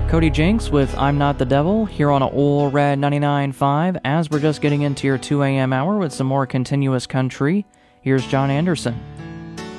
Cody Jinks with I'm Not the Devil here on Ol' Red 99.5. As we're just getting into your 2 a.m. hour with some more continuous country, here's John Anderson.